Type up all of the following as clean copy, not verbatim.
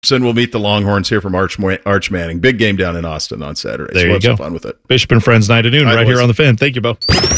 And we'll meet the Longhorns here from Arch Manning. Big game down in Austin on Saturday. There so you we'll go. have some fun with it. Bishop and Friends, 9 to noon, right here on the Fan. Thank you, Bo.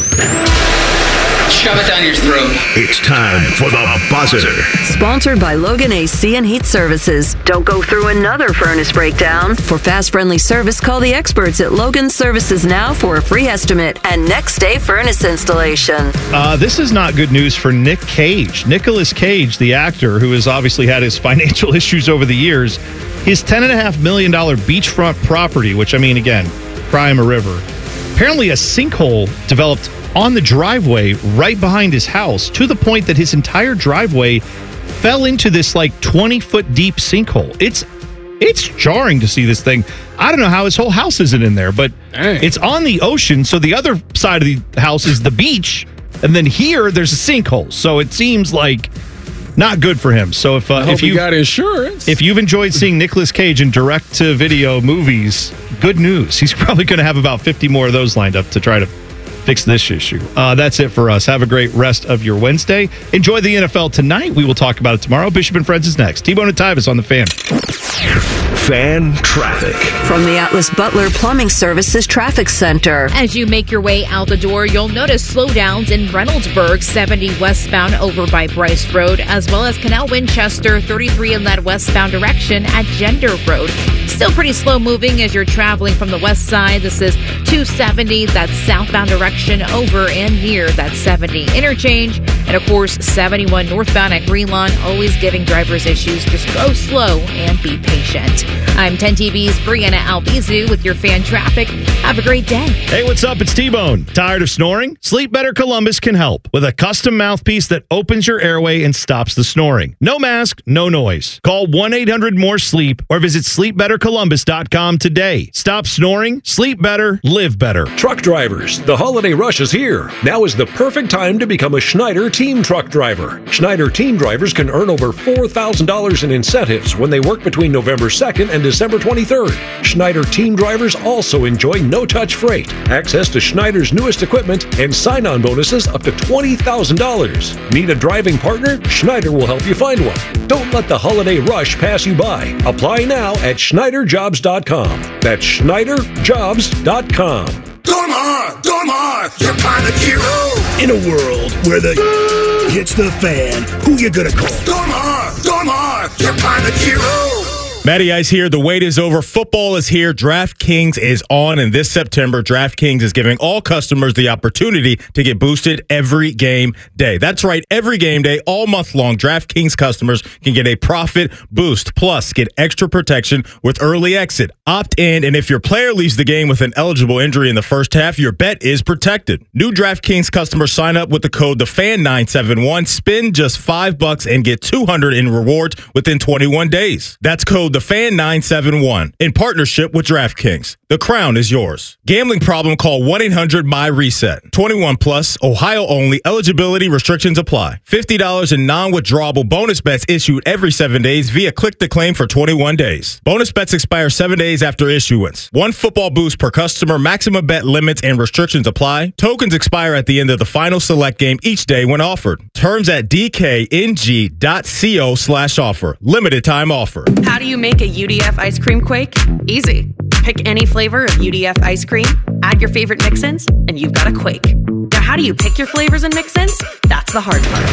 Shove it down your throat. It's time for the buzzer. Sponsored by Logan AC and Heat Services. Don't go through another furnace breakdown. For fast, friendly service, call the experts at Logan Services now for a free estimate and next day furnace installation. This is not good news for Nick Cage. Nicolas Cage, the actor who has obviously had his financial issues over the years, his $10.5 million beachfront property, which, I mean, again, crime a river. Apparently a sinkhole developed on the driveway right behind his house to the point that his entire driveway fell into this like 20-foot deep sinkhole. It's jarring to see this thing. I don't know how his whole house isn't in there, but it's on the ocean. So the other side of the house is the beach. And then here there's a sinkhole. So it seems like not good for him. So if you got insurance, if you've enjoyed seeing Nicolas Cage in direct-to-video movies, good news. He's probably going to have about 50 more of those lined up to try to fix this issue. That's it for us. Have a great rest of your Wednesday. Enjoy the NFL tonight. We will talk about it tomorrow. Bishop and Friends is next. T-Bone and Tyvis on the Fan. Fan traffic. From the Atlas Butler Plumbing Services Traffic Center. As you make your way out the door, you'll notice slowdowns in Reynoldsburg, 70 westbound over by Bryce Road, as well as Canal Winchester, 33 in that westbound direction at Gender Road. Still pretty slow moving as you're traveling from the west side. This is 270, that southbound direction over and near that 70 interchange. And of course, 71 northbound at Greenlawn, always giving drivers issues. Just go slow and be patient. I'm 10 TV's Brianna Albizu with your Fan Traffic. Have a great day. Hey, what's up? It's T-Bone. Tired of snoring? Sleep Better Columbus can help with a custom mouthpiece that opens your airway and stops the snoring. No mask, no noise. Call 1-800-MORE-SLEEP or visit sleepbettercolumbus.com today. Stop snoring, sleep better, live better. Truck drivers, the holiday rush is here. Now is the perfect time to become a Schneider Team Truck Driver. Schneider Team Drivers can earn over $4,000 in incentives when they work between November 2nd and December 23rd. Schneider Team Drivers also enjoy no-touch freight, access to Schneider's newest equipment, and sign-on bonuses up to $20,000. Need a driving partner? Schneider will help you find one. Don't let the holiday rush pass you by. Apply now at SchneiderJobs.com. That's SchneiderJobs.com. Dormar, you're kind of hero. In a world where the hits the fan, who you gonna call? Dormar, you're kind of hero. Matty Ice here. The wait is over. Football is here. DraftKings is on. And this September, DraftKings is giving all customers the opportunity to get boosted every game day. That's right. Every game day, all month long, DraftKings customers can get a profit boost. Plus, get extra protection with early exit. Opt in. And if your player leaves the game with an eligible injury in the first half, your bet is protected. New DraftKings customers sign up with the code TheFan971. Spend just $5 and get $200 in rewards within 21 days. That's code TheFan971 in partnership with DraftKings. The crown is yours. Gambling problem? Call 1-800-MY-RESET. 21 plus, Ohio only. Eligibility restrictions apply. $50 in non-withdrawable bonus bets issued every 7 days via click to claim for 21 days. Bonus bets expire 7 days after issuance. One football boost per customer. Maximum bet limits and restrictions apply. Tokens expire at the end of the final select game each day when offered. Terms at dkng.co/offer. Limited time offer. How do you make a UDF ice cream quake? Easy. Pick any flavor of UDF ice cream, add your favorite mix-ins, and you've got a quake. Now, how do you pick your flavors and mix-ins? That's the hard part.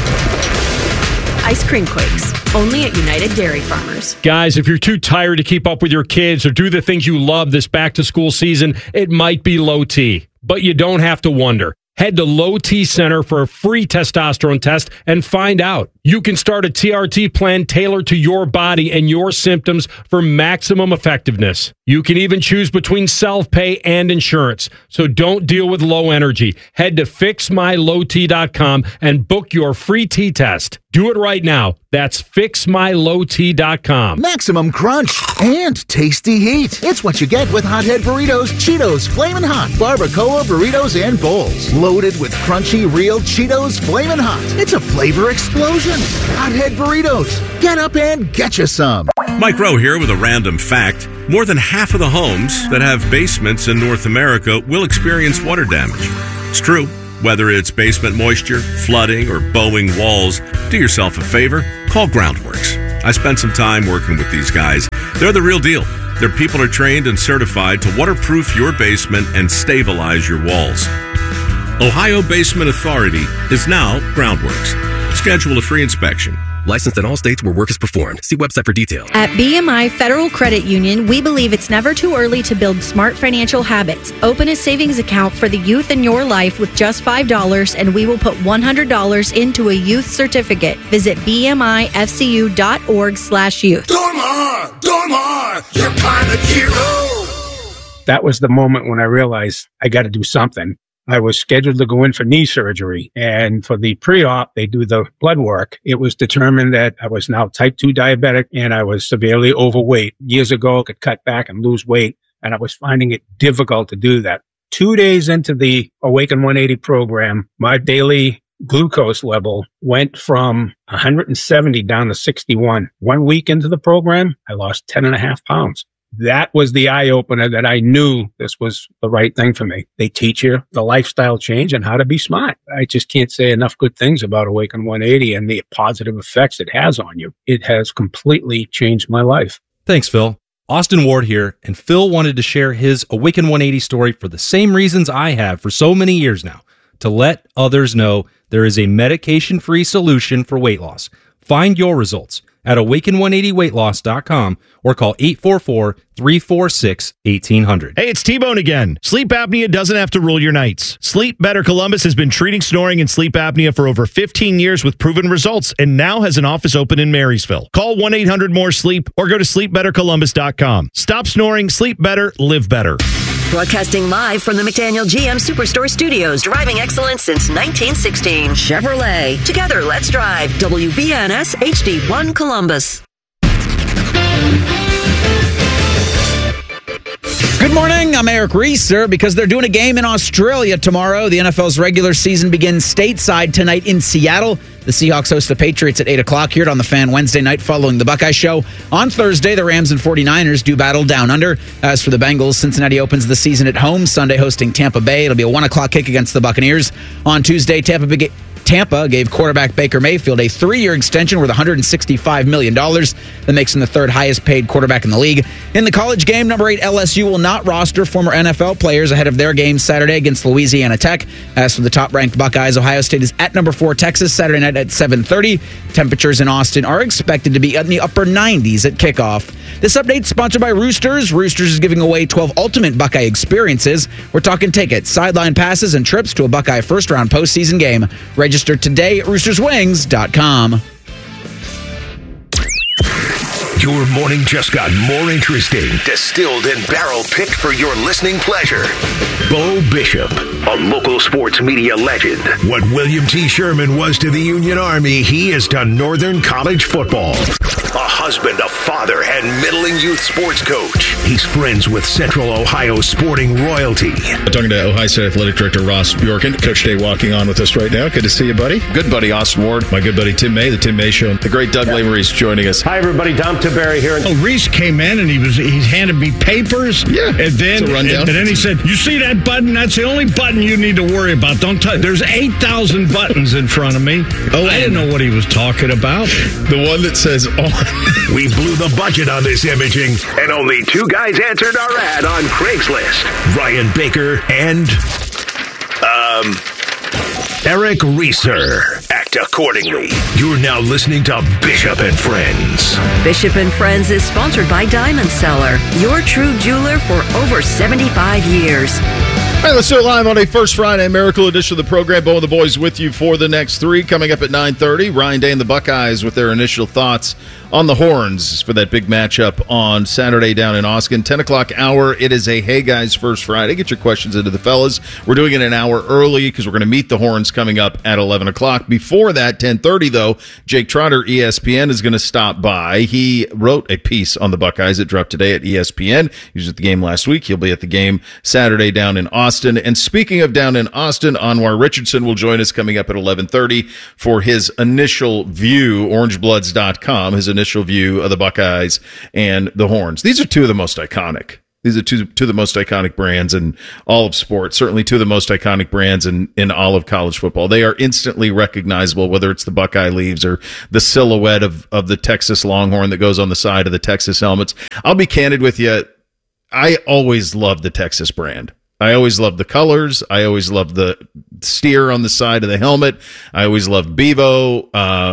Ice cream quakes, only at United Dairy Farmers. Guys, if you're too tired to keep up with your kids or do the things you love this back-to-school season, it might be low T. But you don't have to wonder. Head to Low T Center for a free testosterone test and find out. You can start a TRT plan tailored to your body and your symptoms for maximum effectiveness. You can even choose between self-pay and insurance. So don't deal with low energy. Head to fixmylowt.com and book your free T test. Do it right now. That's fixmylowt.com. Maximum crunch and tasty heat. It's what you get with Hothead Burritos, Cheetos, Flamin' Hot, Barbacoa Burritos, and Bowls. Loaded with crunchy, real Cheetos Flamin' Hot. It's a flavor explosion. Hothead Burritos. Get up and get you some. Mike Rowe here with a random fact. More than half of the homes that have basements in North America will experience water damage. It's true. Whether it's basement moisture, flooding, or bowing walls, do yourself a favor. Call Groundworks. I spent some time working with these guys. They're the real deal. Their people are trained and certified to waterproof your basement and stabilize your walls. Ohio Basement Authority is now Groundworks. Schedule a free inspection. Licensed in all states where work is performed. See website for details. At BMI Federal Credit Union, we believe it's never too early to build smart financial habits. Open a savings account for the youth in your life with just $5, and we will put $100 into a youth certificate. Visit bmifcu.org/youth. Dormar, you're kind of hero. That was the moment when I realized I got to do something. I was scheduled to go in for knee surgery, and for the pre-op, they do the blood work. It was determined that I was now type 2 diabetic and I was severely overweight. Years ago, I could cut back and lose weight, and I was finding it difficult to do that. 2 days into the Awaken 180 program, my daily glucose level went from 170 down to 61. 1 week into the program, I lost 10.5 pounds. That was the eye-opener that I knew this was the right thing for me. They teach you the lifestyle change and how to be smart. I just can't say enough good things about Awaken 180 and the positive effects it has on you. It has completely changed my life. Thanks, Phil. Austin Ward here, and Phil wanted to share his Awaken 180 story for the same reasons I have for so many years now, to let others know there is a medication-free solution for weight loss. Find your results at awaken180weightloss.com or call 844-346-1800. Hey, it's T-Bone again. Sleep apnea doesn't have to rule your nights. Sleep Better Columbus has been treating snoring and sleep apnea for over 15 years with proven results and now has an office open in Marysville. Call 1-800-MORE-SLEEP or go to sleepbettercolumbus.com. Stop snoring, sleep better, live better. Broadcasting live from the McDaniel GM Superstore Studios, driving excellence since 1916. Chevrolet. Together, let's drive. WBNS HD1 Columbus. Good morning, I'm Eric Reeser. Because they're doing a game in Australia tomorrow, the NFL's regular season begins stateside tonight in Seattle. The Seahawks host the Patriots at 8 o'clock here on The Fan Wednesday night following the Buckeye Show. On Thursday, the Rams and 49ers do battle down under. As for the Bengals, Cincinnati opens the season at home, Sunday hosting Tampa Bay. It'll be a 1 o'clock kick against the Buccaneers. On Tuesday, Tampa gave quarterback Baker Mayfield a 3-year extension worth $165 million. That makes him the third highest paid quarterback in the league. In the college game, number 8 LSU will not roster former NFL players ahead of their game Saturday against Louisiana Tech. As for the top-ranked Buckeyes, Ohio State is at number 4 Texas Saturday night at 7:30. Temperatures in Austin are expected to be in the upper 90s at kickoff. This update is sponsored by Roosters. Roosters is giving away 12 ultimate Buckeye experiences. We're talking tickets, sideline passes, and trips to a Buckeye first-round postseason game. Register today at roosterswings.com. Your morning just got more interesting. Distilled and barrel-picked for your listening pleasure. Bo Bishop, a local sports media legend. What William T. Sherman was to the Union Army, he is to Northern College football. A husband, a father, and middling youth sports coach. He's friends with Central Ohio sporting royalty. Talking to Ohio State Athletic Director Ross Bjorken. Coach Day walking on with us right now. Good to see you, buddy. Good buddy, Austin Ward. My good buddy, Tim May, the Tim May Show. The great Doug Lavery's joining us. Hi, everybody. Dom Tiberi here. Oh, Reese came in and he handed me papers. Yeah. And then, he said, "You see that button? That's the only button you need to worry about. Don't touch. There's 8,000 buttons in front of me." Oh, I didn't know what he was talking about. The one that says on. We blew the budget on this imaging, and only 2 guys answered our ad on Craigslist. Ryan Baker and Eric Reeser. Act accordingly. You're now listening to Bishop and Friends. Bishop and Friends is sponsored by Diamond Seller, your true jeweler for over 75 years. All right, let's do it live on a First Friday Miracle edition of the program. Bo and the boys with you for the next 3. Coming up at 9:30, Ryan Day and the Buckeyes with their initial thoughts on the Horns for that big matchup on Saturday down in Austin. 10 o'clock hour, it is a Hey Guys First Friday. Get your questions into the fellas. We're doing it an hour early because we're going to meet the Horns coming up at 11 o'clock. Before that, 10:30, though, Jake Trotter, ESPN, is going to stop by. He wrote a piece on the Buckeyes that dropped today at ESPN. He was at the game last week. He'll be at the game Saturday down in Austin. And speaking of down in Austin, Anwar Richardson will join us coming up at 11:30 for his initial view, orangebloods.com, his initial view of the Buckeyes and the Horns. These are 2 of the most iconic These are two of the most iconic brands in all of sports, certainly two of the most iconic brands in all of college football. They are instantly recognizable, whether it's the Buckeye leaves or the silhouette of the Texas Longhorn that goes on the side of the Texas helmets. I'll be candid with you. I always loved the Texas brand. I always loved the colors. I always loved the steer on the side of the helmet. I always loved Bevo.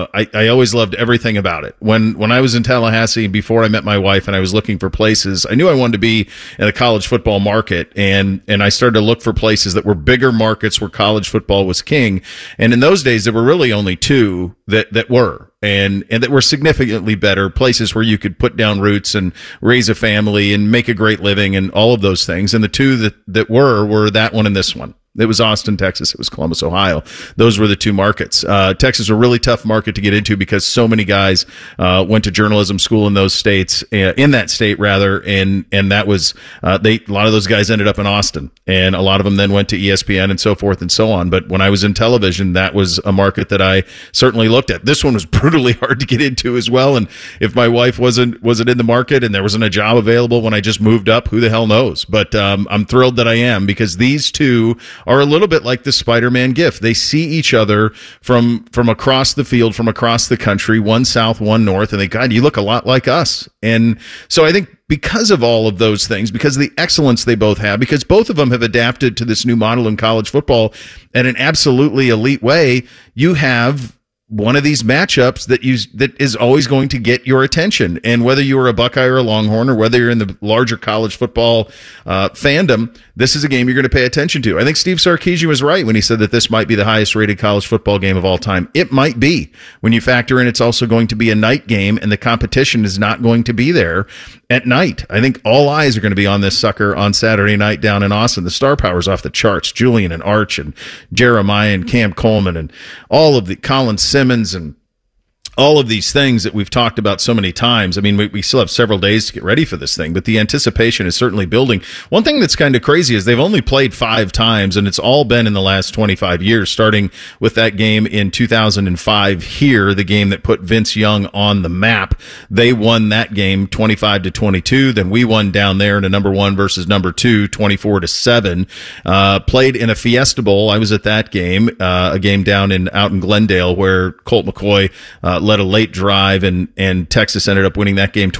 I always loved everything about it. When I was in Tallahassee, before I met my wife and I was looking for places, I knew I wanted to be in a college football market, and I started to look for places that were bigger markets where college football was king. And in those days, there were really only two that were. And that were significantly better places where you could put down roots and raise a family and make a great living and all of those things. And the two that were that one and this one. It was Austin, Texas. It was Columbus, Ohio. Those were the two markets. Texas is a really tough market to get into because so many guys went to journalism school in those states, in that state rather, and that was a lot of those guys ended up in Austin, and a lot of them then went to ESPN and so forth and so on. But when I was in television, that was a market that I certainly looked at. This one was brutally hard to get into as well. And if my wife wasn't in the market and there wasn't a job available when I just moved up, who the hell knows? But I'm thrilled that I am, because these two are a little bit like the Spider-Man gift. They see each other from across the field, from across the country, one south, one north, and God, you look a lot like us. And so I think because of all of those things, because of the excellence they both have, because both of them have adapted to this new model in college football in an absolutely elite way, you have one of these matchups that is always going to get your attention. And whether you are a Buckeye or a Longhorn, or whether you're in the larger college football fandom, this is a game you're going to pay attention to. I think Steve Sarkisian was right when he said that this might be the highest rated college football game of all time. It might be, when you factor in it's also going to be a night game and the competition is not going to be there at night. I think all eyes are going to be on this sucker on Saturday night down in Austin. The star power's off the charts. Julian and Arch and Jeremiah and Cam Coleman and all of the Colin Simmons and all of these things that we've talked about so many times. I mean, we still have several days to get ready for this thing, but the anticipation is certainly building. One thing that's kind of crazy is they've only played 5 times, and it's all been in the last 25 years, starting with that game in 2005 here, the game that put Vince Young on the map. They won that game 25-22. Then we won down there in a number 1 versus number 2, 24-7. Played in a Fiesta Bowl. I was at that game, a game out in Glendale where Colt McCoy led a late drive, and Texas ended up winning that game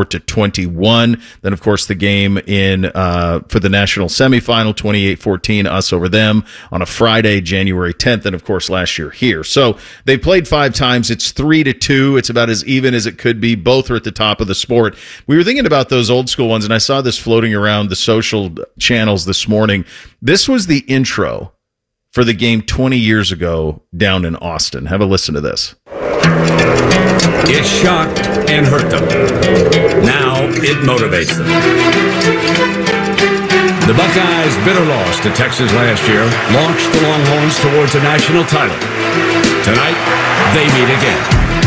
24-21. Then, of course, the game for the national semifinal, 28-14, us over them on a Friday, January 10th, and of course last year here. So they played 5 times. It's 3-2. It's about as even as it could be. Both are at the top of the sport. We were thinking about those old school ones, and I saw this floating around the social channels this morning. This was the intro for the game 20 years ago down in Austin. Have a listen to this. It shocked and hurt them. Now it motivates them. The Buckeyes' bitter loss to Texas last year launched the Longhorns towards a national title. Tonight, they meet again.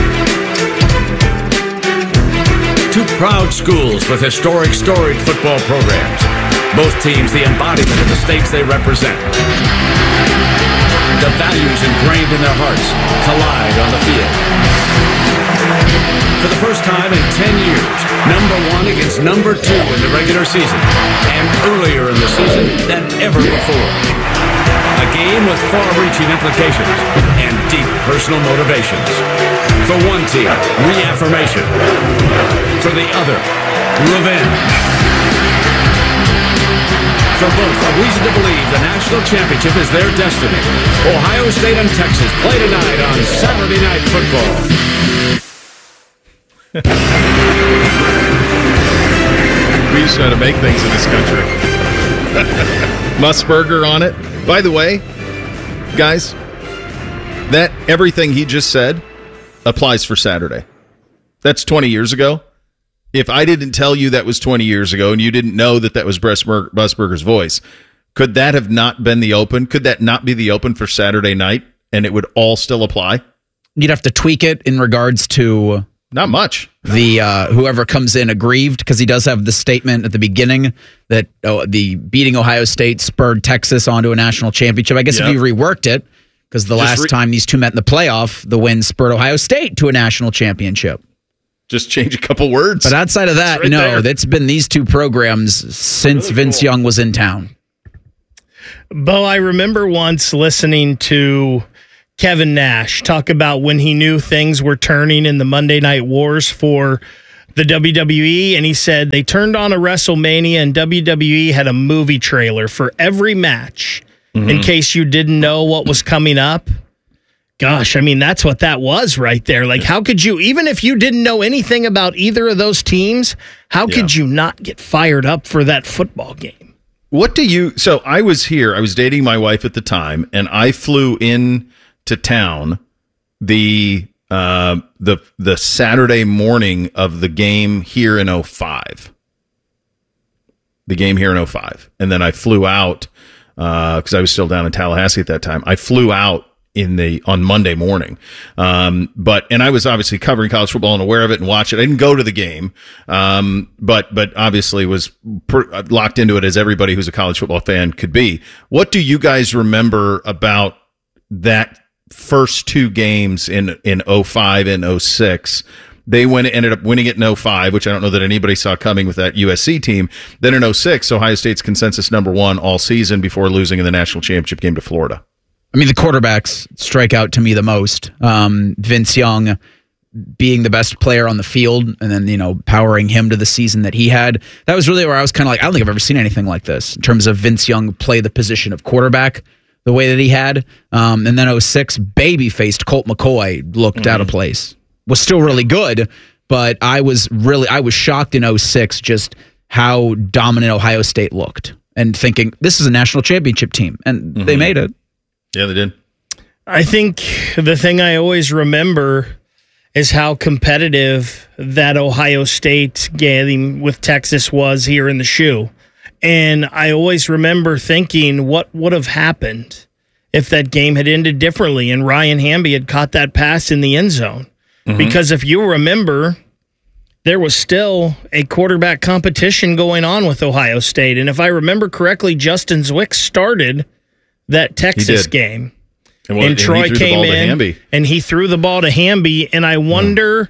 Two proud schools with historic, storied football programs. Both teams the embodiment of the states they represent. The values ingrained in their hearts collide on the field. For the first time in 10 years, number 1 against number 2 in the regular season, and earlier in the season than ever before. A game with far-reaching implications and deep personal motivations. For one team, reaffirmation. For the other, revenge. For both, a reason to believe the national championship is their destiny. Ohio State and Texas play tonight on Saturday Night Football. We used to know how to make things in this country. Musburger on it. By the way, guys, that everything he just said applies for Saturday. That's 20 years ago. If I didn't tell you that was 20 years ago and you didn't know that was Musburger's voice, could that have not been the open? Could that not be the open for Saturday night and it would all still apply? You'd have to tweak it in regards to... Not much. The whoever comes in aggrieved, because he does have the statement at the beginning that the beating Ohio State spurred Texas onto a national championship. I guess if you reworked it, because the last time these two met in the playoff, the win spurred Ohio State to a national championship. Just change a couple words. But outside of that, it's been these two programs since Vince Young was in town. Bo, I remember once listening to Kevin Nash talk about when he knew things were turning in the Monday Night Wars for the WWE, and he said they turned on a WrestleMania and WWE had a movie trailer for every match in case you didn't know what was coming up. Gosh, I mean, that's what that was right there. Like, how could you, even if you didn't know anything about either of those teams, how could you not get fired up for that football game? So I was here, I was dating my wife at the time, and I flew in to town the Saturday morning of the game here in 05. The game here in 05. And then I flew out, because I was still down in Tallahassee at that time. I flew out on Monday morning. And I was obviously covering college football and aware of it and watch it. I didn't go to the game. But obviously was locked into it as everybody who's a college football fan could be. What do you guys remember about that first two games in 05 and 06? They ended up winning it in 05, which I don't know that anybody saw coming with that USC team. Then in 06, Ohio State's consensus number one all season before losing in the national championship game to Florida. I mean, the quarterbacks strike out to me the most. Vince Young being the best player on the field and then, powering him to the season that he had. That was really where I was kind of like, I don't think I've ever seen anything like this in terms of Vince Young play the position of quarterback the way that he had. And then 06, baby-faced Colt McCoy looked out of place. Was still really good, but I was shocked in 06 just how dominant Ohio State looked and thinking, this is a national championship team. And they made it. Yeah, they did. I think the thing I always remember is how competitive that Ohio State game with Texas was here in the shoe. And I always remember thinking, what would have happened if that game had ended differently and Ryan Hamby had caught that pass in the end zone? Because if you remember, there was still a quarterback competition going on with Ohio State. And if I remember correctly, Justin Zwick started that Texas game. And Troy came in and he threw the ball to Hamby. And I wonder,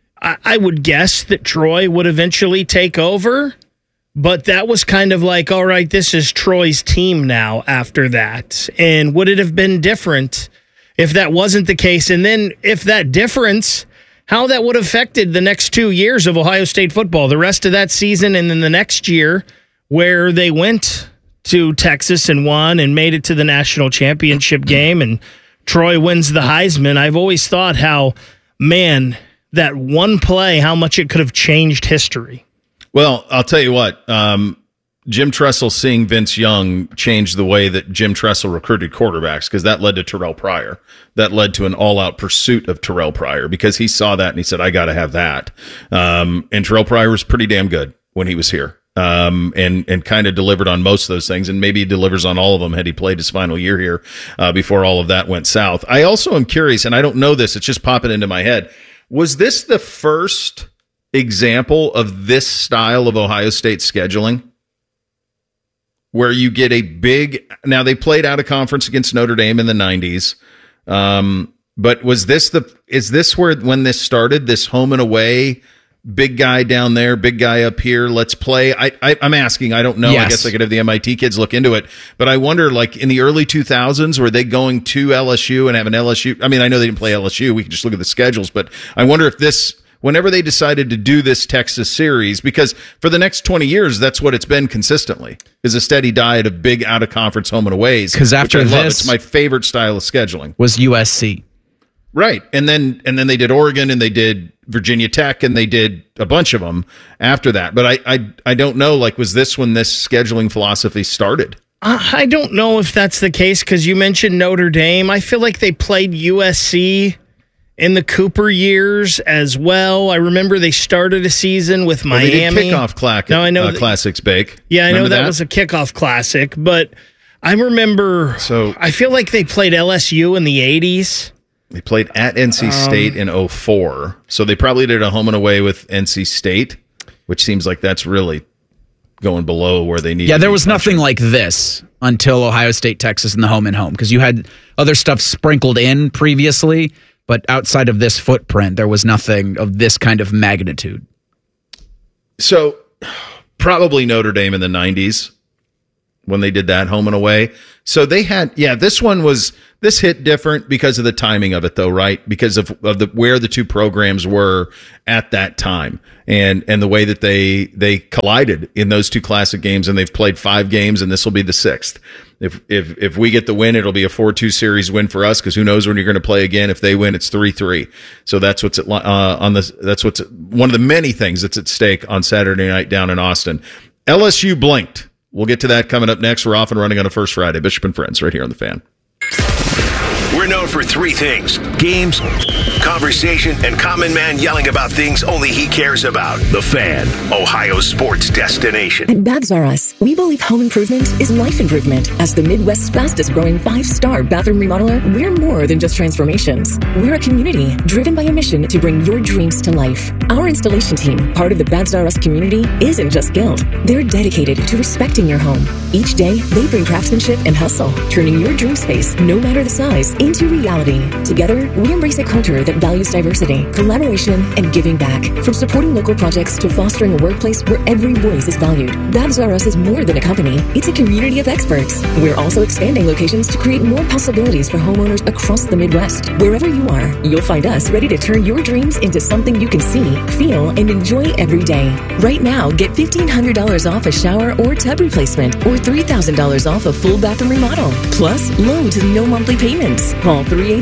I would guess that Troy would eventually take over. But that was kind of like, all right, this is Troy's team now after that. And would it have been different if that wasn't the case? And then if that difference, how that would have affected the next 2 years of Ohio State football, the rest of that season and then the next year where they went to Texas and won and made it to the national championship game and Troy wins the Heisman. I've always thought how, man, that one play, how much it could have changed history. Well, I'll tell you what, Jim Tressel seeing Vince Young changed the way that Jim Tressel recruited quarterbacks because that led to Terrell Pryor. That led to an all-out pursuit of Terrell Pryor because he saw that and he said, I got to have that. And Terrell Pryor was pretty damn good when he was here. And kind of delivered on most of those things, and maybe he delivers on all of them had he played his final year here before all of that went south. I also am curious, and I don't know this, it's just popping into my head. Was this the first example of this style of Ohio State scheduling? Where you get a big, now they played out of conference against Notre Dame in the 90s. But is this where, when this started, this home and away, big guy down there, big guy up here, let's play? I'm asking, I don't know. Yes. I guess I could have the MIT kids look into it. But I wonder, like in the early 2000s, were they going to LSU and having LSU? I mean, I know they didn't play LSU. We can just look at the schedules. But I wonder if this, whenever they decided to do this Texas series, because for the next 20 years, that's what it's been consistently, is a steady diet of big out-of-conference home and aways. Because after this, it's my favorite style of scheduling. Was USC. Right. And then they did Oregon and they did Virginia Tech and they did a bunch of them after that. But I don't know, like, was this when this scheduling philosophy started? I don't know if that's the case because you mentioned Notre Dame. I feel like they played USC in the Cooper years as well. I remember they started a season with Miami. They did kickoff classics, Bake. Yeah, I know that was a kickoff classic, but I remember, I feel like they played LSU in the 80s. They played at NC State in 04, so they probably did a home and away with NC State, which seems like that's really going below where they need. Yeah, there was nothing like this until Ohio State, Texas, and the home and home, because you had other stuff sprinkled in previously, But outside of this footprint, there was nothing of this kind of magnitude. So probably Notre Dame in the 90s when they did that home and away. So they had, this hit different because of the timing of it though, right? Because of where the two programs were at that time and the way that they collided in those two classic games, and they've played 5 games and this will be the 6th. If we get the win, it'll be a 4-2 series win for us, because who knows when you're going to play again. If they win, it's 3-3. So that's what's that's what's one of the many things that's at stake on Saturday night down in Austin. LSU blinked. We'll get to that coming up next. We're off and running on a First Friday. Bishop and Friends right here on The Fan. We're known for 3 things: games, conversation, and Common Man yelling about things only he cares about. The Fan, Ohio's sports destination. At Babs R Us, we believe home improvement is life improvement. As the Midwest's fastest growing 5-star bathroom remodeler, we're more than just transformations. We're a community driven by a mission to bring your dreams to life. Our installation team, part of the Babs R Us community, isn't just skilled. They're dedicated to respecting your home. Each day, they bring craftsmanship and hustle, turning your dream space, no matter the size, into reality. Together, we embrace a culture that values diversity, collaboration, and giving back. From supporting local projects to fostering a workplace where every voice is valued, Babs R Us is more than a company. It's a community of experts. We're also expanding locations to create more possibilities for homeowners across the Midwest. Wherever you are, you'll find us ready to turn your dreams into something you can see, feel, and enjoy every day. Right now, get $1,500 off a shower or tub replacement, or $3,000 off a full bathroom remodel. Plus, low to no monthly payments. Call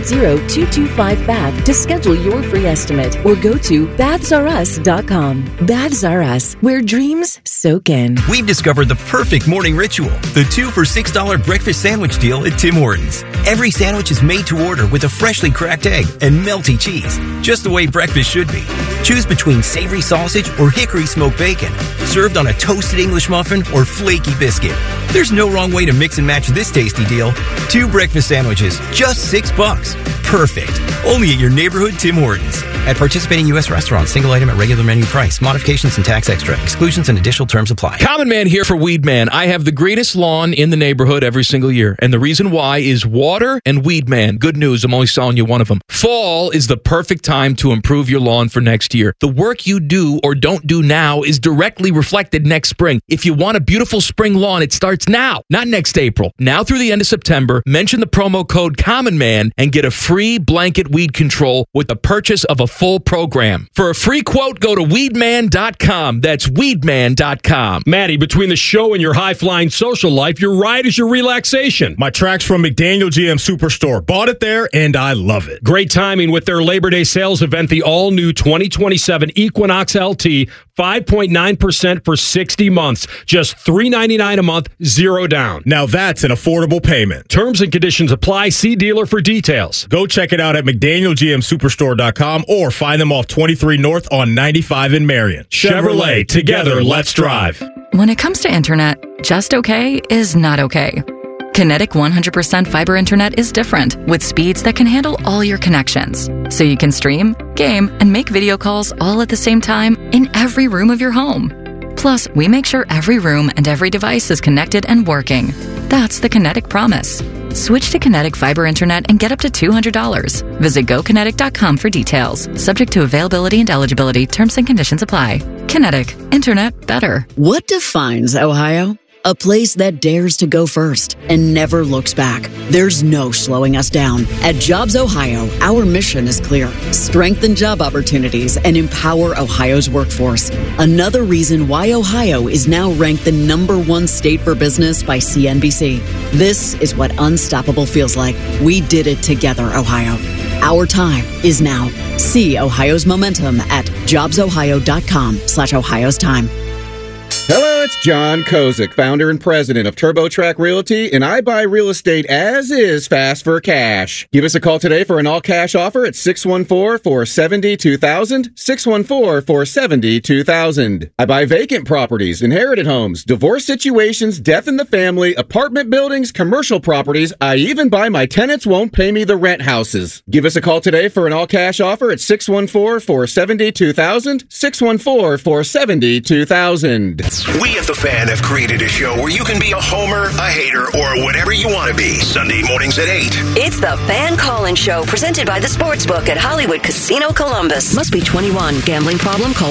380-225-BAB to schedule your free estimate, or go to babsrus.com. Babs R Us, where dreams soak in. We've discovered the perfect morning ritual: the 2 for $6 breakfast sandwich deal at Tim Hortons. Every sandwich is made to order with a freshly cracked egg and melty cheese, just the way breakfast should be. Choose between savory sausage or hickory smoked bacon, served on a toasted English muffin or flaky biscuit. There's no wrong way to mix and match this tasty deal. 2 breakfast sandwiches, just $6. Perfect. Only at your neighborhood Tim Hortons. At participating U.S. restaurants, single item at regular menu price. Modifications and tax extra. Exclusions and additional terms apply. Common Man here for Weed Man. I have the greatest lawn in the neighborhood every single year. And the reason why is water and Weed Man. Good news, I'm only selling you one of them. Fall is the perfect time to improve your lawn for next year. The work you do or don't do now is directly reflected next spring. If you want a beautiful spring lawn, it starts now, not next April. Now through the end of September, mention the promo code Common Man and get a free blanket weed control with the purchase of a full program. For a free quote, go to weedman.com. That's weedman.com. Maddie, between the show and your high-flying social life, your ride is your relaxation. My track's from McDaniel GM Superstore. Bought it there, and I love it. Great timing with their Labor Day sales event, the all-new 2027 Equinox LT, 5.9% for 60 months. Just $399 a month, 0 down. Now that's an affordable payment. Terms and conditions apply. See dealer for details. Go check it out at McDanielGMSuperstore.com or find them off 23 North on 95 in Marion. Chevrolet, together, let's drive. When it comes to internet, just okay is not okay. Kinetic 100% fiber internet is different, with speeds that can handle all your connections. So you can stream, game, and make video calls all at the same time in every room of your home. Plus, we make sure every room and every device is connected and working. That's the Kinetic promise. Switch to Kinetic fiber internet and get up to $200. Visit GoKinetic.com for details. Subject to availability and eligibility. Terms and conditions apply. Kinetic. Internet better. What defines Ohio? A place that dares to go first and never looks back. There's no slowing us down. At Jobs Ohio, our mission is clear: strengthen job opportunities and empower Ohio's workforce. Another reason why Ohio is now ranked the #1 state for business by CNBC. This is what unstoppable feels like. We did it together, Ohio. Our time is now. See Ohio's momentum at jobsohio.com/Ohio's time. Hello, it's John Kozik, founder and president of TurboTrack Realty, and I buy real estate as is, fast for cash. Give us a call today for an all-cash offer at 614-470-2000, 614-470-2000. I buy vacant properties, inherited homes, divorce situations, death in the family, apartment buildings, commercial properties. I even buy my tenants won't pay me the rent houses. Give us a call today for an all-cash offer at 614-470-2000, 614-470-2000. We have and the Fan have created a show where you can be a homer, a hater, or whatever you want to be. Sunday mornings at 8. It's the Fan Call-In Show, presented by the Sportsbook at Hollywood Casino Columbus. Must be 21. Gambling problem? Call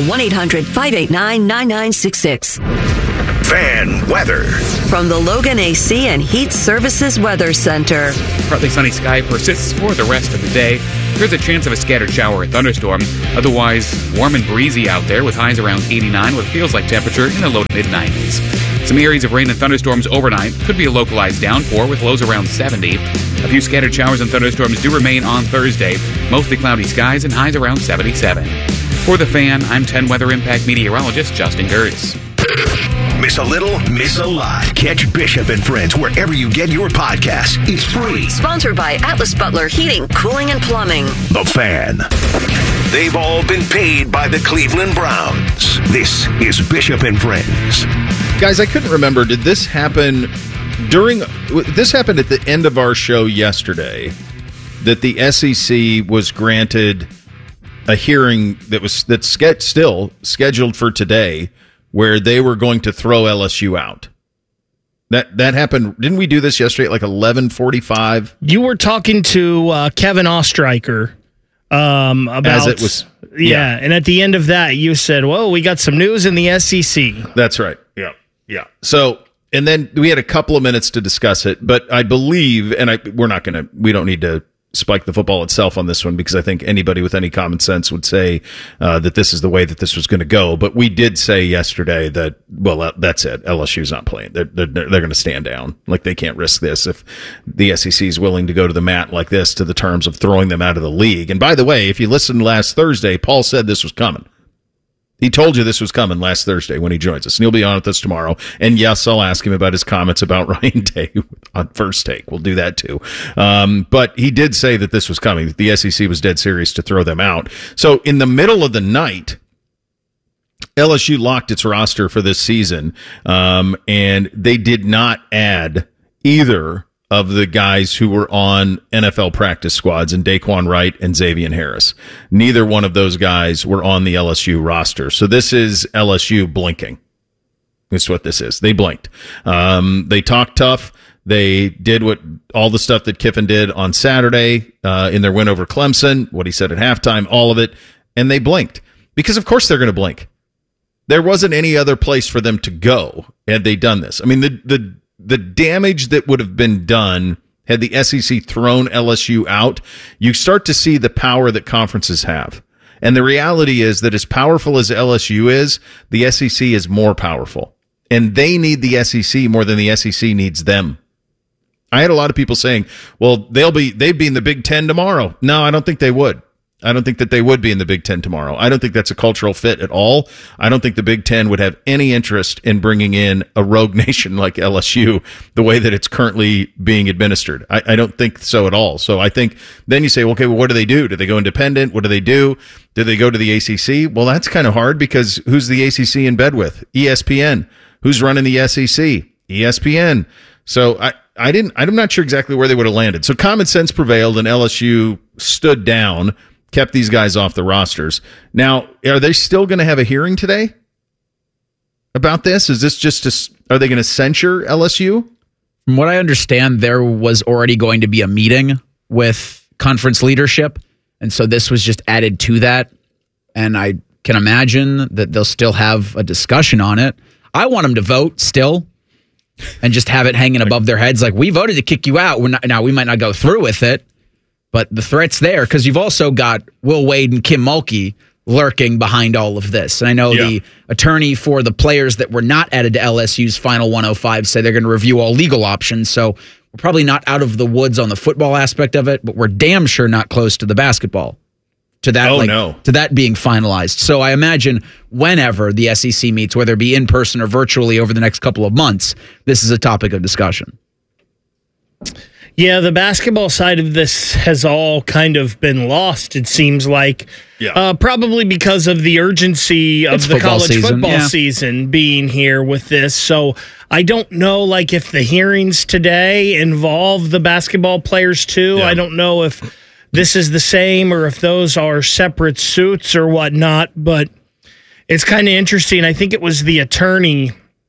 1-800-589-9966. Fan weather. From the Logan AC and Heat Services Weather Center. Partly sunny sky persists for the rest of the day. There's a chance of a scattered shower or thunderstorm. Otherwise, warm and breezy out there with highs around 89 with feels like temperature in the low to mid-90s. Some areas of rain and thunderstorms overnight. Could be a localized downpour with lows around 70. A few scattered showers and thunderstorms do remain on Thursday. Mostly cloudy skies and highs around 77. For the Fan, I'm 10 Weather Impact meteorologist Justin Gertz. Miss a little, miss a lot. Catch Bishop and Friends wherever you get your podcasts. It's free. Sponsored by Atlas Butler Heating, Cooling, and Plumbing. The Fan. They've all been paid by the Cleveland Browns. This is Bishop and Friends. Guys, I couldn't remember. Did this happen this happened at the end of our show yesterday, that the SEC was granted a hearing that's still scheduled for today, where they were going to throw LSU out. That happened. Didn't we do this yesterday at like 11:45? You were talking to Kevin Ostreicher about as it was. Yeah, and at the end of that, you said, "Well, we got some news in the SEC." That's right. Yeah. So, and then we had a couple of minutes to discuss it, but I believe, and we don't need to spike the football itself on this one, because I think anybody with any common sense would say that this is the way that this was going to go. But we did say yesterday that, well, that's it. LSU's not playing. They're going to stand down. Like, they can't risk this if the SEC is willing to go to the mat like this, to the terms of throwing them out of the league. And by the way, if you listened last Thursday, Paul said this was coming. He told you this was coming last Thursday when he joins us, and he'll be on with us tomorrow. And yes, I'll ask him about his comments about Ryan Day on First Take. We'll do that too. But he did say that this was coming, that the SEC was dead serious to throw them out. So in the middle of the night, LSU locked its roster for this season, and they did not add either of the guys who were on NFL practice squads, and Daquan Wright and Xavier Harris. Neither one of those guys were on the LSU roster. So this is LSU blinking. That's what this is. They blinked. They talked tough. They did all the stuff that Kiffin did on Saturday in their win over Clemson, what he said at halftime, all of it, and they blinked. Because of course they're going to blink. There wasn't any other place for them to go had they done this. I mean, the damage that would have been done had the SEC thrown LSU out, you start to see the power that conferences have. And the reality is that as powerful as LSU is, the SEC is more powerful. And they need the SEC more than the SEC needs them. I had a lot of people saying, well, they'd be in the Big Ten tomorrow. No, I don't think they would. I don't think that they would be in the Big Ten tomorrow. I don't think that's a cultural fit at all. I don't think the Big Ten would have any interest in bringing in a rogue nation like LSU the way that it's currently being administered. I don't think so at all. So I think then you say, okay, well, what do they do? Do they go independent? What do they do? Do they go to the ACC? Well, that's kind of hard, because who's the ACC in bed with? ESPN. Who's running the SEC? ESPN. So I'm not sure exactly where they would have landed. So common sense prevailed, and LSU stood down, kept these guys off the rosters. Now, are they still going to have a hearing today about this? Is this are they going to censure LSU? From what I understand, there was already going to be a meeting with conference leadership, and so this was just added to that. And I can imagine that they'll still have a discussion on it. I want them to vote still and just have it hanging above their heads like, we voted to kick you out. Now, we might not go through with it, but the threat's there, because you've also got Will Wade and Kim Mulkey lurking behind all of this. And I know the attorney for the players that were not added to LSU's Final 105 said they're going to review all legal options. So we're probably not out of the woods on the football aspect of it, but we're damn sure not close to the basketball. To that, to that being finalized. So I imagine whenever the SEC meets, whether it be in person or virtually over the next couple of months, this is a topic of discussion. Yeah, the basketball side of this has all kind of been lost, it seems like. Yeah. Probably because of the urgency of the college football season being here with this. So I don't know, if the hearings today involve the basketball players too. Yeah. I don't know if this is the same or if those are separate suits or whatnot, but it's kind of interesting. I think it was the attorney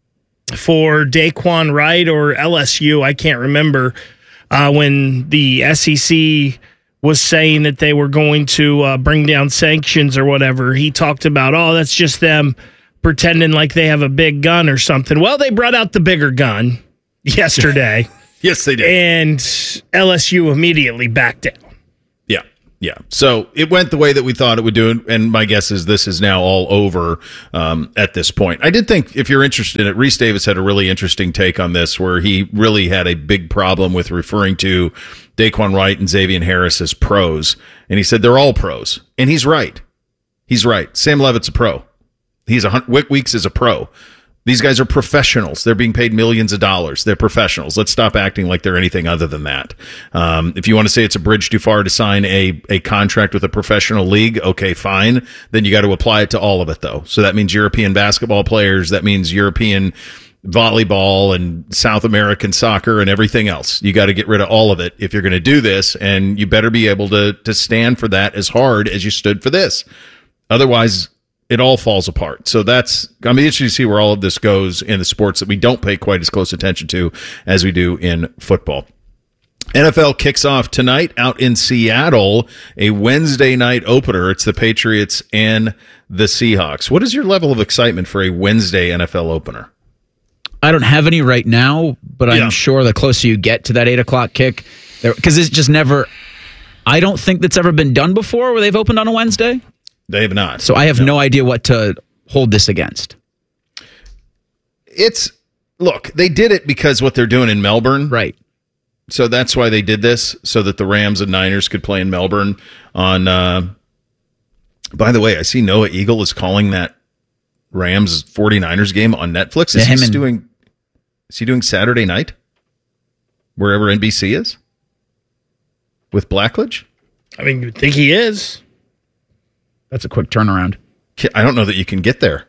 for Daquan Wright or LSU, I can't remember, when the SEC was saying that they were going to bring down sanctions or whatever. He talked about, that's just them pretending like they have a big gun or something. Well, they brought out the bigger gun yesterday. Yes, they did. And LSU immediately backed down. Yeah. So it went the way that we thought it would do, and my guess is this is now all over at this point. I did think, if you're interested in it, Reese Davis had a really interesting take on this, where he really had a big problem with referring to Daquan Wright and Xavier Harris as pros, and he said they're all pros, and he's right. He's right. Sam Levitt's a pro. Wick Weeks is a pro. These guys are professionals. They're being paid millions of dollars. They're professionals. Let's stop acting like they're anything other than that. If you want to say it's a bridge too far to sign a contract with a professional league, okay, fine. Then you got to apply it to all of it, though. So that means European basketball players. That means European volleyball and South American soccer and everything else. You got to get rid of all of it if you're going to do this, and you better be able to stand for that as hard as you stood for this. Otherwise, it all falls apart. So I'm interested to see where all of this goes in the sports that we don't pay quite as close attention to as we do in football. NFL kicks off tonight out in Seattle, a Wednesday night opener. It's the Patriots and the Seahawks. What is your level of excitement for a Wednesday NFL opener? I don't have any right now, but I'm sure the closer you get to that 8 o'clock kick, because it's just never, I don't think that's ever been done before where they've opened on a Wednesday. They have not. So I have no idea what to hold this against. Look, they did it because what they're doing in Melbourne. Right. So that's why they did this, so that the Rams and Niners could play in Melbourne on, by the way, I see Noah Eagle is calling that Rams 49ers game on Netflix. Is he doing Saturday night? Wherever NBC is? With Blackledge? I mean, you would think he is. That's a quick turnaround. I don't know that you can get there.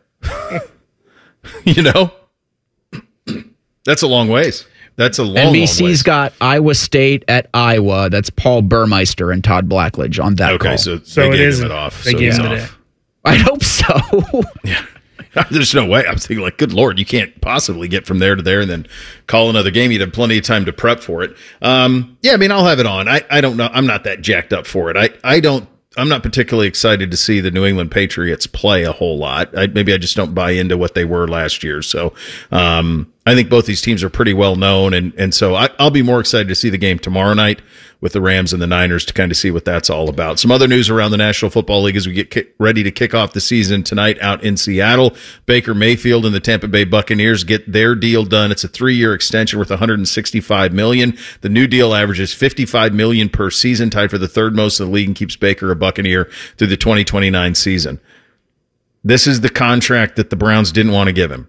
That's a long ways. That's a long NBC's long ways. Got Iowa State at Iowa. That's Paul Burmeister and Todd Blackledge on that call. Okay, so they gave him it off. They gave him it off. I hope so. Yeah. There's no way. I was thinking, good Lord, you can't possibly get from there to there and then call another game. You'd have plenty of time to prep for it. I'll have it on. I don't know. I'm not that jacked up for it. I'm not particularly excited to see the New England Patriots play a whole lot. Maybe I just don't buy into what they were last year. So I think both these teams are pretty well known, and so I'll be more excited to see the game tomorrow night with the Rams and the Niners to kind of see what that's all about. Some other news around the National Football League as we get ready to kick off the season tonight out in Seattle. Baker Mayfield and the Tampa Bay Buccaneers get their deal done. It's a 3-year extension worth $165 million. The new deal averages $55 million per season, tied for the third most in the league, and keeps Baker a Buccaneer through the 2029 season. This is the contract that the Browns didn't want to give him.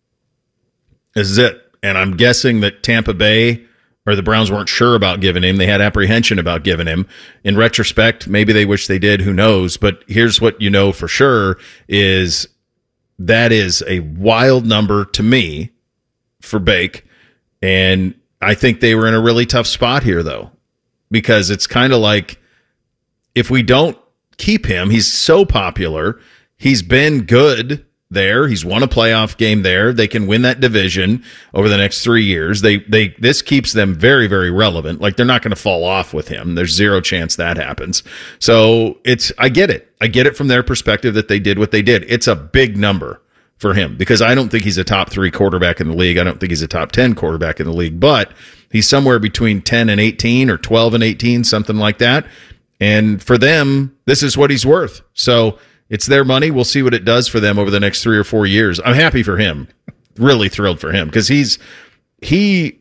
This is it. And I'm guessing that Tampa Bay or the Browns weren't sure about giving him. They had apprehension about giving him. In retrospect, maybe they wish they did. Who knows? But here's what you know for sure is that is a wild number to me for Bake. And I think they were in a really tough spot here, though, because it's kind of like if we don't keep him, he's so popular. He's been good there. He's won a playoff game there. They can win that division over the next 3 years. This keeps them very, very relevant. Like, they're not going to fall off with him. There's zero chance that happens. So I get it. I get it from their perspective that they did what they did. It's a big number for him because I don't think he's a top 3 quarterback in the league. I don't think he's a top 10 quarterback in the league, but he's somewhere between 10 and 18 or 12 and 18, something like that. And for them, this is what he's worth. So it's their money. We'll see what it does for them over the next 3 or 4 years. I'm happy for him. Really thrilled for him because he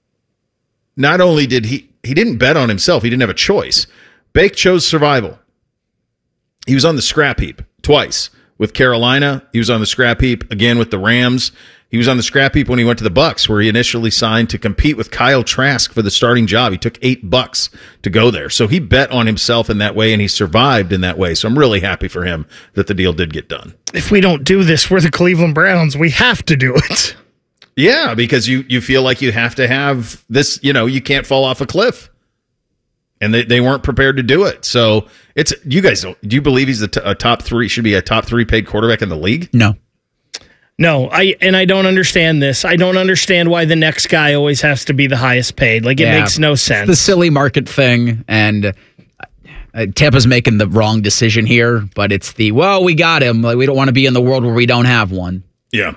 not only did he didn't bet on himself. He didn't have a choice. Bake chose survival. He was on the scrap heap twice with Carolina. He was on the scrap heap again with the Rams. He was on the scrap heap when he went to the Bucs, where he initially signed to compete with Kyle Trask for the starting job. He took $8 to go there. So he bet on himself in that way, and he survived in that way. So I'm really happy for him that the deal did get done. If we don't do this, we're the Cleveland Browns. We have to do it. Yeah, because you feel like you have to have this, you can't fall off a cliff. And they weren't prepared to do it. So do you believe he's a top 3, should be a top 3 paid quarterback in the league? No. No, I don't understand this. I don't understand why the next guy always has to be the highest paid. Like, it makes no sense. It's the silly market thing, and Tampa's making the wrong decision here, but it's we got him. Like, we don't want to be in the world where we don't have one. Yeah.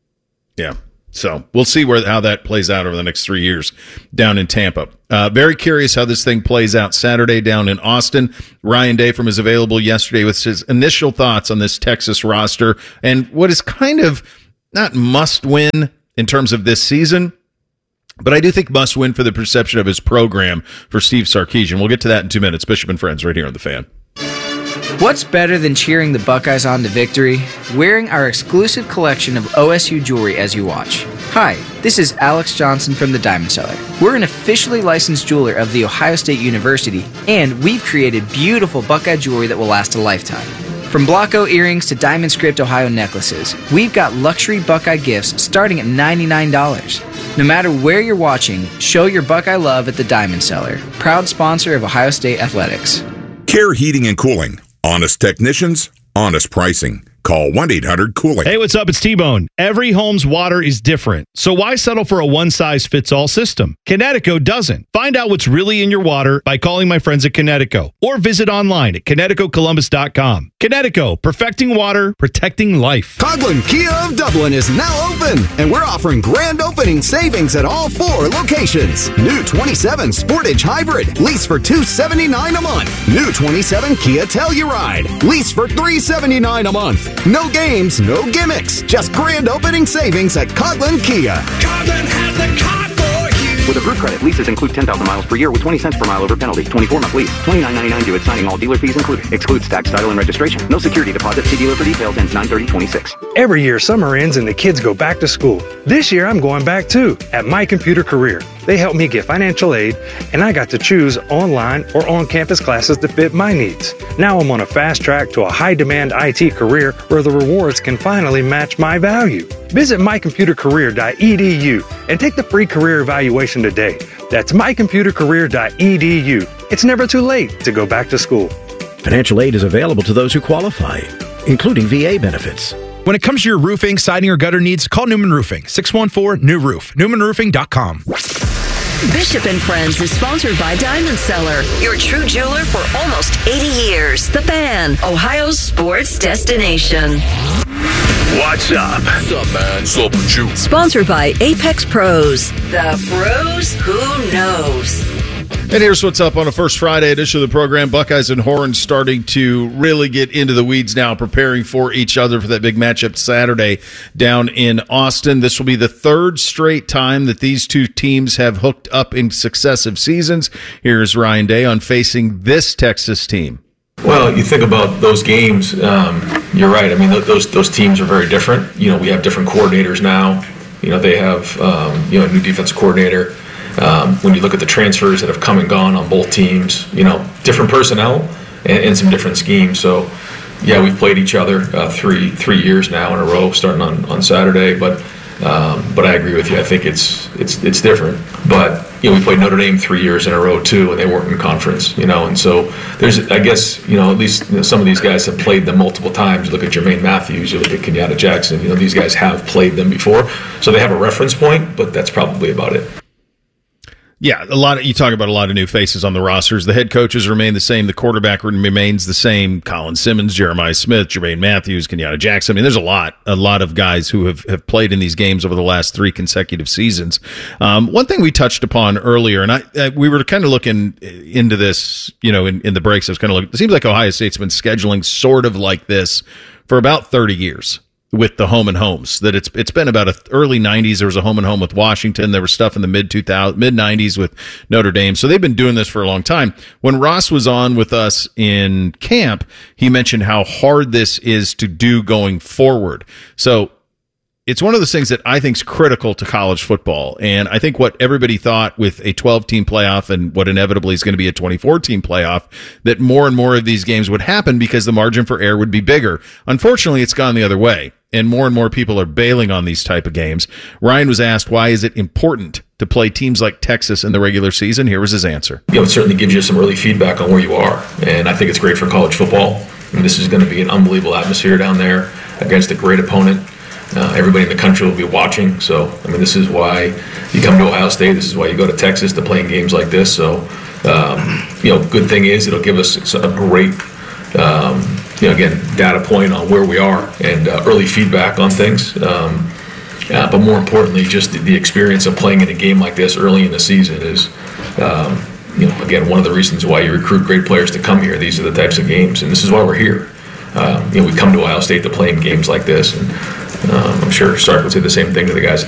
So we'll see how that plays out over the next 3 years down in Tampa. Very curious how this thing plays out Saturday down in Austin. Ryan Day is available yesterday with his initial thoughts on this Texas roster and what is kind of not must win in terms of this season, but I do think must win for the perception of his program for Steve Sarkisian. We'll get to that in 2 minutes. Bishop and Friends right here on The Fan. What's better than cheering the Buckeyes on to victory? Wearing our exclusive collection of OSU jewelry as you watch. Hi, this is Alex Johnson from the Diamond Cellar. We're an officially licensed jeweler of The Ohio State University, and we've created beautiful Buckeye jewelry that will last a lifetime. From Blocko earrings to Diamond Script Ohio necklaces, we've got luxury Buckeye gifts starting at $99. No matter where you're watching, show your Buckeye love at the Diamond Cellar, proud sponsor of Ohio State Athletics. Care Heating and Cooling. Honest technicians, honest pricing. Call 1-800-COOLING. Hey, what's up? It's T-Bone. Every home's water is different, so why settle for a one-size-fits-all system? Connecticut doesn't. Find out what's really in your water by calling my friends at Connecticut or visit online at ConnecticutColumbus.com. Connecticut, perfecting water, protecting life. Coghlan Kia of Dublin is now open, and we're offering grand opening savings at all 4 locations. New 27 Sportage Hybrid, lease for $279 a month. New 27 Kia Telluride, lease for $379 a month. No games, no gimmicks, just grand opening savings at Coghlan Kia. Coghlan has the car for you. With a group credit, leases include 10,000 miles per year with 20 cents per mile over penalty. 24-month lease. $29.99 due at signing. All dealer fees included. Excludes tax, title, and registration. No security deposit. See dealer for details. Ends 9/30/26. Every year, summer ends and the kids go back to school. This year, I'm going back too at My Computer Career. They helped me get financial aid, and I got to choose online or on-campus classes to fit my needs. Now I'm on a fast track to a high-demand IT career where the rewards can finally match my value. Visit mycomputercareer.edu and take the free career evaluation today. That's mycomputercareer.edu. It's never too late to go back to school. Financial aid is available to those who qualify, including VA benefits. When it comes to your roofing, siding, or gutter needs, call Newman Roofing. 614-NEW-ROOF. NewmanRoofing.com. Bishop and Friends is sponsored by Diamond Cellar, your true jeweler for almost 80 years. The Fan, Ohio's sports destination. What's up? What's up, man? What's up with you? Sponsored by Apex Pros. The pros who knows. And here's what's up on a First Friday edition of the program. Buckeyes and Horns starting to really get into the weeds now, preparing for each other for that big matchup Saturday down in Austin. This will be the third straight time that these two teams have hooked up in successive seasons. Here's Ryan Day on facing this Texas team. Well, you think about those games, you're right. I mean, those teams are very different. You know, we have different coordinators now. You know, they have, a new defensive coordinator. When you look at the transfers that have come and gone on both teams, different personnel and some different schemes. So, yeah, we've played each other three years now in a row, starting on Saturday. But I agree with you. I think it's different. But we played Notre Dame 3 years in a row too, and they weren't in conference. And so there's, I guess, at least some of these guys have played them multiple times. You look at Jermaine Matthews, you look at Kenyatta Jackson. These guys have played them before, so they have a reference point. But that's probably about it. Yeah, you talk about a lot of new faces on the rosters. The head coaches remain the same. The quarterback remains the same. Colin Simmons, Jeremiah Smith, Jermaine Matthews, Kenyatta Jackson. I mean, there's a lot of guys who have played in these games over the last 3 consecutive seasons. One thing we touched upon earlier, and we were kind of looking into this, in the breaks. I was kind of looking. It seems like Ohio State's been scheduling sort of like this for about 30 years. With the home and homes, that it's been about early 90s. There was a home and home with Washington. There was stuff in the mid 90s with Notre Dame. So they've been doing this for a long time. When Ross was on with us in camp, he mentioned how hard this is to do going forward. So it's one of those things that I think is critical to college football. And I think what everybody thought with a 12-team playoff and what inevitably is going to be a 24-team playoff, that more and more of these games would happen because the margin for error would be bigger. Unfortunately, it's gone the other way. And more people are bailing on these type of games. Ryan was asked, why is it important to play teams like Texas in the regular season? Here was his answer. It certainly gives you some early feedback on where you are. And I think it's great for college football. And this is going to be an unbelievable atmosphere down there against a great opponent. Everybody in the country will be watching. So, I mean, this is why you come to Ohio State. This is why you go to Texas to play in games like this. So, good thing is it'll give us a great, again, data point on where we are and early feedback on things. But more importantly, just the experience of playing in a game like this early in the season is, again, one of the reasons why you recruit great players to come here. These are the types of games, and this is why we're here. We come to Ohio State to play in games like this, and I'm sure Sark would say the same thing to the guys